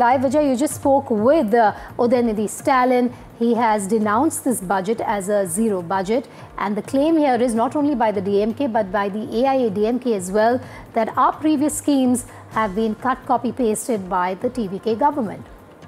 Live. Vijay, you just spoke with Udayanidhi Stalin. He has denounced this budget as a zero budget. And the claim here is not only by the DMK, but by the AIADMK as well, that our previous schemes have been cut, copy, pasted by the TVK government.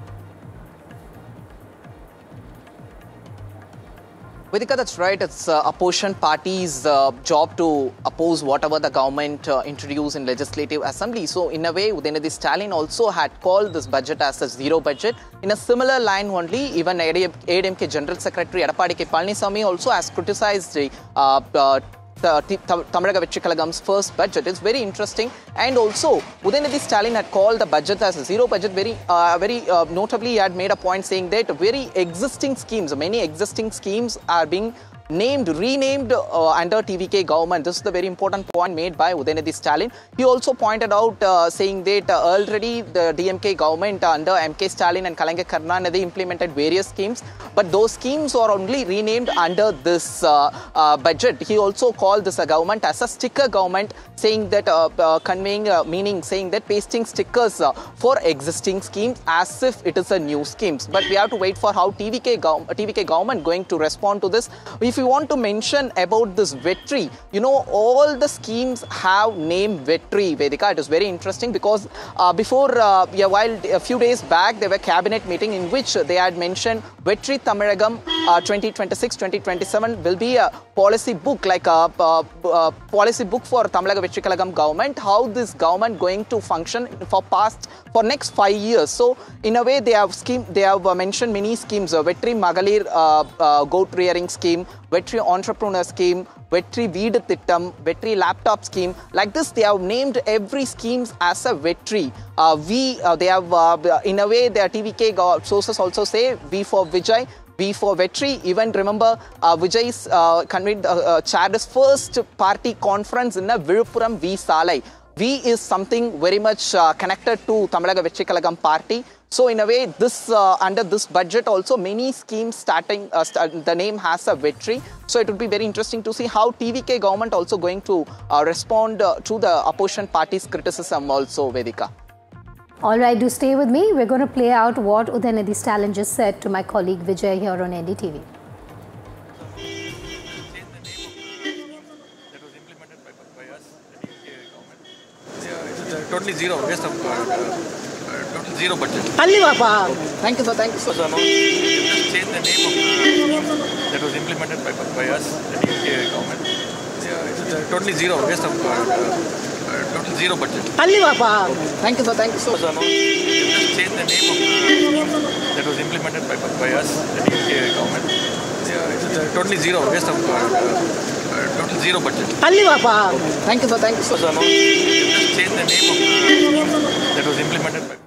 Vedika, that's right. It's opposition party's job to oppose whatever the government introduced in Legislative Assembly. So, in a way, Udayanidhi Stalin also had called this budget as a zero budget. In a similar line only, even AIADMK General Secretary Edapadi K. Palaniswamy also has criticized the Tamizhaga Vetri Kalagam's first budget. It's very interesting. And also, Udayanidhi Stalin had called the budget as a zero budget. Very notably, he had made a point saying that many existing schemes are being renamed under TVK government. This is the very important point made by Udayanidhi Stalin. He also pointed out saying that already the DMK government under MK Stalin and Kalaignar Karunanidhi implemented various schemes, but those schemes are only renamed under this budget. He also called this a government as a sticker government, saying that saying that pasting stickers for existing schemes as if it is a new schemes. But we have to wait for how TVK government going to respond to this. If we want to mention about this Vetri, all the schemes have name Vetri, Vedika. It is very interesting because while a few days back there were cabinet meeting in which they had mentioned Vetri Tamizhagam 2026-2027 will be a policy book, like a policy book for Tamizhaga Vetri Kalagam government, how this government going to function for next 5 years. So in a way they have mentioned many schemes, Vetri Magalir goat rearing scheme, Vetri entrepreneur scheme, Vetri Veedu Thittam, Vetri laptop scheme. Like this, they have named every schemes as a Vetri. In a way, their TVK sources also say V for Vijay, V for Vetri. Even remember, Vijay's chaired his first party conference in a Viluppuram V Salai. V is something very much connected to Tamizhaga Vetri Kalagam party. So in a way, this under this budget also many schemes starting the name has a Vetri. So it would be very interesting to see how TVK government also going to respond to the opposition party's criticism also, Vedika. All right, do stay with me. We're going to play out what Udayanidhi Stalin just said to my colleague Vijay here on NDTV. Totally zero, waste of total zero budget. Thank you, sir. Thank you, sir. So, no, just change the name of that was implemented by us, the DMK government. It's totally zero, waste of total zero budget. Thank you, sir. Thank you, sir. So, no, just change the name of that was implemented by us, the DMK government. It's totally zero, waste of total zero budget. Thank you, sir. Thank you, sir. So, no, just change the name of that was implemented by.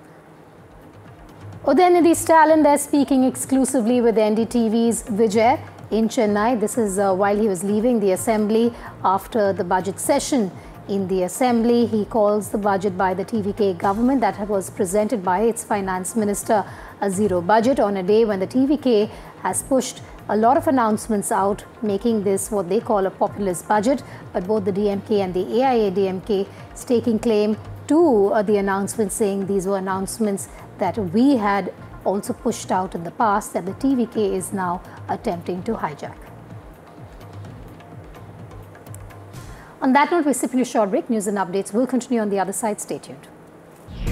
Udayanidhi Stalin there speaking exclusively with NDTV's Vijay in Chennai. This is while he was leaving the assembly after the budget session in the assembly. He calls the budget by the TVK government that was presented by its finance minister a zero budget on a day when the TVK has pushed a lot of announcements out, making this what they call a populist budget. But both the DMK and the AIADMK staking claim to the announcements, saying these were announcements that we had also pushed out in the past, that the TVK is now attempting to hijack. On that note, we're sipping a short break. News and updates will continue on the other side. Stay tuned.